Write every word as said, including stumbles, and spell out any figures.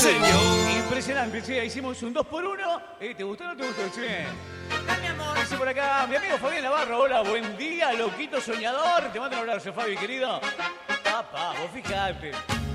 señor. Impresionante, che. Hicimos un dos por uno. Eh, ¿Te gustó o no te gustó, che? Dale, mi amor. Dice por acá, mi amigo Fabián Navarro. Hola, buen día, loquito soñador. Te mando un abrazo, Fabi, querido. Papá, vos fijate.